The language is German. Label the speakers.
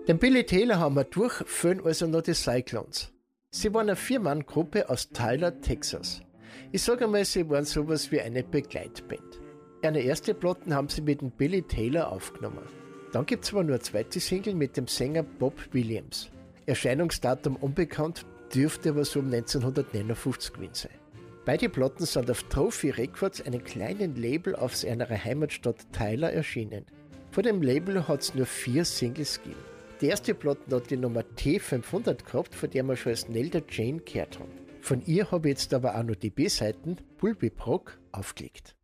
Speaker 1: Den Billy Taylor haben wir durch, fehlen also noch die Cyclones. Sie waren eine 4-Mann-Gruppe aus Tyler, Texas. Ich sage einmal, sie waren sowas wie eine Begleitband. Eine erste Platten haben sie mit dem Billy Taylor aufgenommen. Dann gibt es aber nur eine zweite Single mit dem Sänger Bob Williams. Erscheinungsdatum unbekannt, dürfte aber so um 1959 gewesen sein. Beide Platten sind auf Trophy Records, einem kleinen Label aus seiner Heimatstadt Tyler, erschienen. Von dem Label hat es nur 4 Singles gegeben. Die erste Platte hat die Nummer T500 gehabt, von der wir schon als Nelda Jane gehört haben. Von ihr habe ich jetzt aber auch noch die B-Seiten Bulby Brock aufgelegt.